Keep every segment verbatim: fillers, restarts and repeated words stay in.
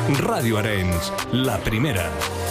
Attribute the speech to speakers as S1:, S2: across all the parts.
S1: Ràdio Arenys, la primera.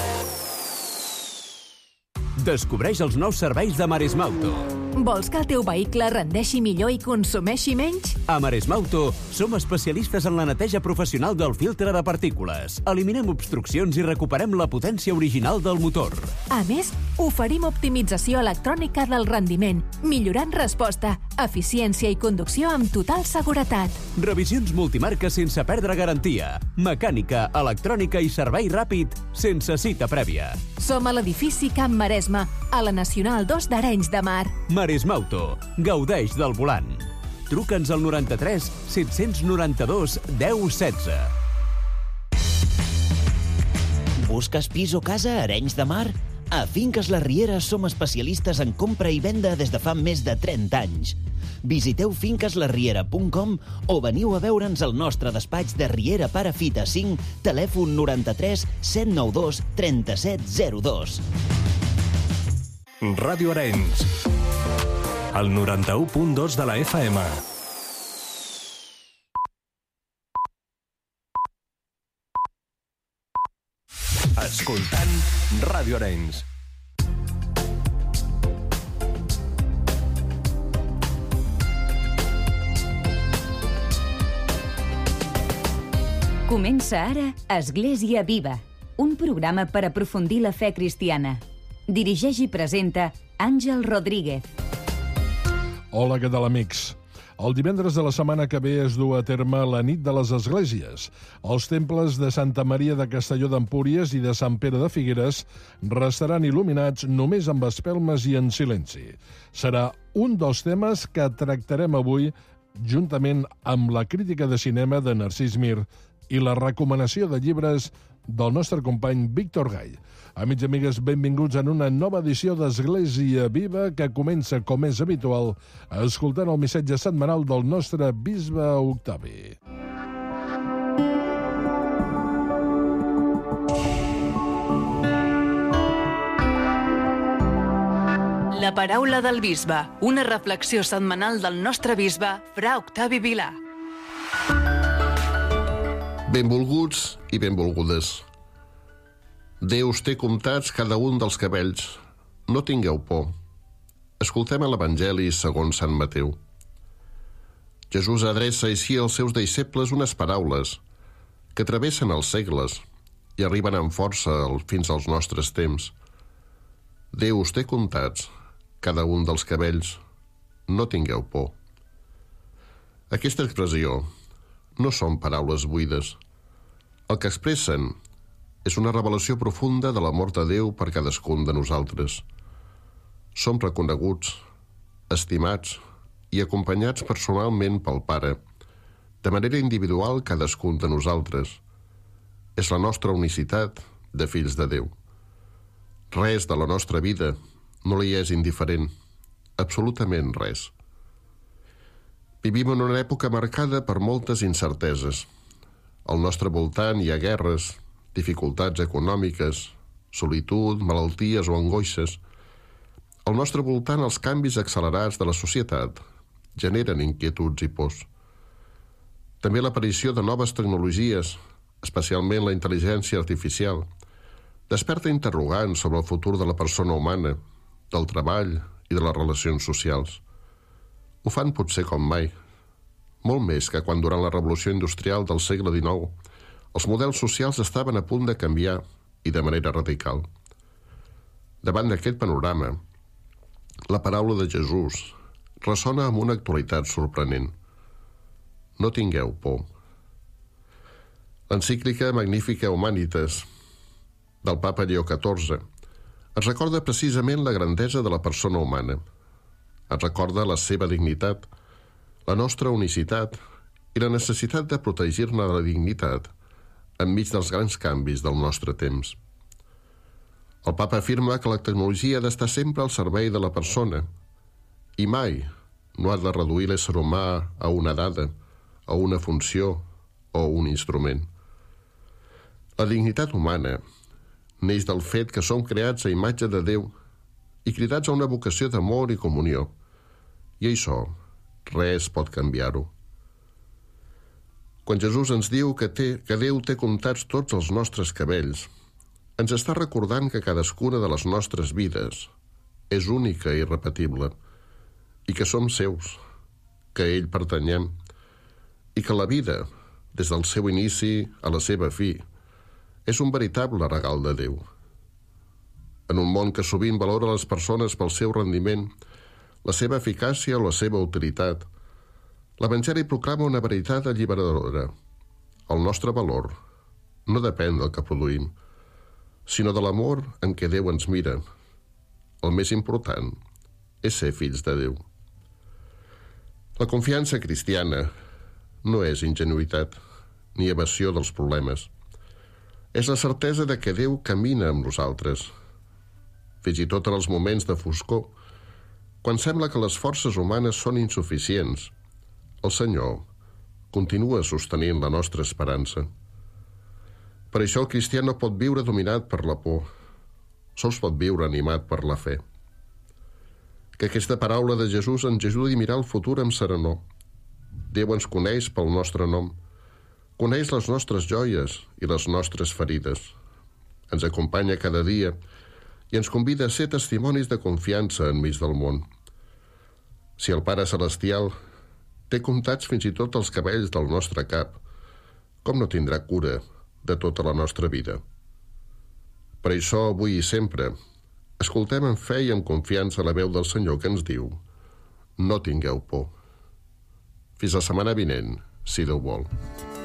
S2: Descobreix els nous serveis de Maresmauto.
S3: Vols que el teu vehicle rendeixi millor i consumeixi menys?
S2: A Maresmauto som especialistes en la neteja professional del filtre de partícules. Eliminem obstruccions i recuperem la potència original del motor.
S3: A més, oferim optimització electrònica del rendiment, millorant resposta, eficiència i conducció amb total seguretat.
S2: Revisions multimarca sense perdre garantia. Mecànica, electrònica i servei ràpid sense cita prèvia.
S3: Som a l'edifici Camp Maresme, a la Nacional dos d'Arenys de Mar.
S2: Maresmauto. Gaudeix del volant. Truca'ns al noranta-tres set noranta-dos deu setze.
S4: Busques pis o casa a Arenys de Mar? A Finques La Riera som especialistes en compra i venda des de fa més de trenta anys. Visiteu finques la riera punt com o veniu a veure'ns al nostre despatx de Riera Parafita cinc, telèfon noranta-tres set nou dos trenta-set zero dos.
S1: Ràdio Arenys, el noranta-u punt dos de la F M. Escoltant Ràdio Arenys.
S5: Comença ara Església Viva, un programa per aprofundir la fe cristiana. Dirigeix i presenta Àngel Rodríguez.
S6: Hola, què tal, amics? El divendres de la setmana que ve es du a terme la nit de les esglésies. Els temples de Santa Maria de Castelló d'Empúries i de Sant Pere de Figueres restaran il·luminats només amb espelmes i en silenci. Serà un dels temes que tractarem avui juntament amb la crítica de cinema de Narcís Mir i la recomanació de llibres del nostre company Víctor Gai. Amics i amigues, benvinguts en una nova edició d'Església Viva que comença, com és habitual, escoltant el missatge setmanal del nostre bisbe Octavi.
S7: La paraula del bisbe, una reflexió setmanal del nostre bisbe, fra Octavi Vilà.
S8: Benvolguts i benvolgudes. Déu us té comptats cada un dels cabells. No tingueu por. Escoltem l'Evangeli segons Sant Mateu. Jesús adreça així als seus deixebles unes paraules que travessen els segles i arriben amb força fins als nostres temps. Déu us té comptats cada un dels cabells. No tingueu por. Aquesta expressió no són paraules buides. El que expressen és una revelació profunda de l'amor de Déu per cadascun de nosaltres. Som reconeguts, estimats i acompanyats personalment pel Pare, de manera individual cadascun de nosaltres. És la nostra unicitat de fills de Déu. Res de la nostra vida no li és indiferent, absolutament res. Vivim en una època marcada per moltes incerteses. Al nostre voltant hi ha guerres, dificultats econòmiques, solitud, malalties o angoixes. Al nostre voltant els canvis accelerats de la societat generen inquietuds i pors. També l'aparició de noves tecnologies, especialment la intel·ligència artificial, desperta interrogants sobre el futur de la persona humana, del treball i de les relacions socials. Ho fan potser com mai, molt més que quan durant la revolució industrial del segle dinou els models socials estaven a punt de canviar i de manera radical. Davant d'aquest panorama, la paraula de Jesús ressona amb una actualitat sorprenent. No tingueu por. L'encíclica Magnifica Humanitas del papa Lleó catorze ens recorda precisament la grandesa de la persona humana. Ens recorda la seva dignitat, la nostra unicitat i la necessitat de protegir-ne de la dignitat enmig dels grans canvis del nostre temps. El papa afirma que la tecnologia ha d'estar sempre al servei de la persona i mai no ha de reduir l'ésser humà a una dada, a una funció o un instrument. La dignitat humana neix del fet que som creats a imatge de Déu i cridats a una vocació d'amor i comunió. I això, res pot canviar-ho. Quan Jesús ens diu que, té, que Déu té comptats tots els nostres cabells, ens està recordant que cadascuna de les nostres vides és única i irrepetible, i que som seus, que a ell pertanyem, i que la vida, des del seu inici a la seva fi, és un veritable regal de Déu. En un món que sovint valora les persones pel seu rendiment, la seva eficàcia o la seva utilitat, l'Evangeli proclama una veritat alliberadora. El nostre valor no depèn del que produïm, sinó de l'amor en què Déu ens mira. El més important és ser fills de Déu. La confiança cristiana no és ingenuïtat ni evasió dels problemes. És la certesa de que Déu camina amb nosaltres. Fins i tot en els moments de foscor, quan sembla que les forces humanes són insuficients, el Senyor continua sostenint la nostra esperança. Per això el cristià no pot viure dominat per la por, sols pot viure animat per la fe. Que aquesta paraula de Jesús ens ajudi a mirar el futur amb serenor. Déu ens coneix pel nostre nom, coneix les nostres joies i les nostres ferides. Ens acompanya cada dia i ens convida a ser testimonis de confiança enmig del món. Si el Pare Celestial té comptats fins i tot els cabells del nostre cap, com no tindrà cura de tota la nostra vida? Per això, avui i sempre, escoltem amb fe i amb confiança la veu del Senyor que ens diu: no tingueu por. Fins la setmana vinent, si Déu vol.